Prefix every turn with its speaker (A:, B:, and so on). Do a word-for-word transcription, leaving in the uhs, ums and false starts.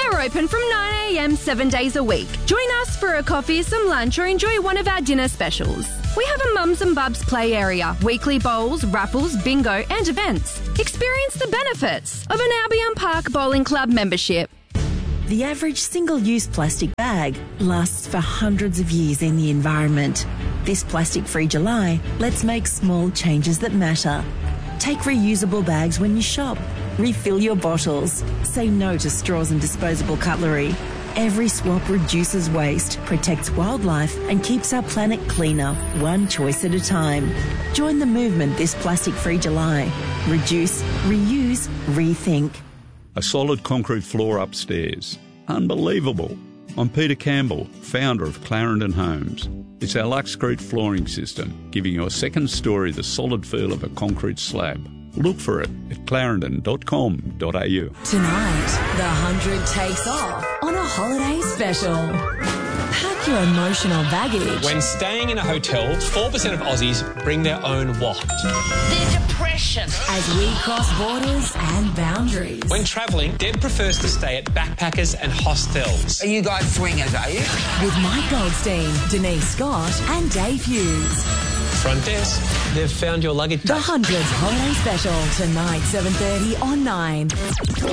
A: We're open from nine a m seven days a week. Join us for a coffee, some lunch, or enjoy one of our dinner specials. We have a mums and bubs play area, weekly bowls, raffles, bingo, and events. Experience the benefits of an Albion Park Bowling Club membership.
B: The average single-use plastic bag lasts for hundreds of years in the environment. This plastic-free July lets make small changes that matter. Take reusable bags when you shop. Refill your bottles. Say no to straws and disposable cutlery. Every swap reduces waste, protects wildlife and keeps our planet cleaner, one choice at a time. Join the movement this plastic-free July. Reduce, reuse, rethink.
C: A solid concrete floor upstairs. Unbelievable. I'm Peter Campbell, founder of Clarendon Homes. It's our Luxcrete flooring system, giving your second story the solid feel of a concrete slab. Look for it at clarendon dot com dot a u.
D: Tonight, the hundred takes off on a holiday special. Pack your emotional baggage.
E: When staying in a hotel, four percent of Aussies bring their own what?
D: Their depression. As we cross borders and boundaries.
E: When travelling, Deb prefers to stay at backpackers and hostels.
F: Are you guys swingers, are you?
D: With Mike Goldstein, Denise Scott and Dave Hughes.
E: Front desk, they've found your luggage.
D: The Hundreds Holiday Special, tonight, seven thirty on Nine.